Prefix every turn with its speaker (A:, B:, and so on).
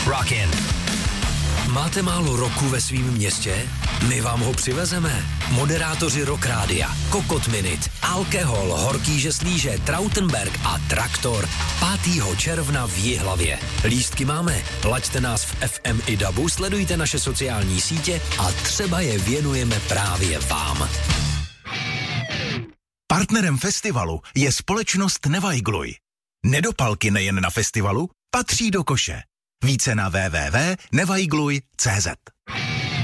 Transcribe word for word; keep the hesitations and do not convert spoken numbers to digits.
A: Rockin'. Máte málo roku ve svém městě? My vám ho přivezeme. Moderátoři Rock Rádia, Kokot Minute, Alkohol, Horký žeslíže, Trautenberg a Traktor pátého června v Jihlavě. Lístky máme, laďte nás v F M i dabu, sledujte naše sociální sítě a třeba je věnujeme právě vám.
B: Partnerem festivalu je společnost Nevajgluj. Nedopalky nejen na festivalu patří do koše. Více na w w w tečka nevajgluj tečka cé zet.